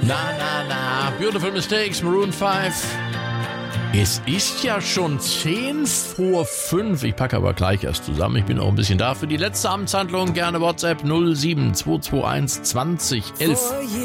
Na, Beautiful Mistakes, Maroon 5. Es ist ja schon 10 vor 5. Ich packe aber gleich erst zusammen. Ich bin auch ein bisschen da. Für die letzte Amtshandlung gerne WhatsApp 07221 20 11.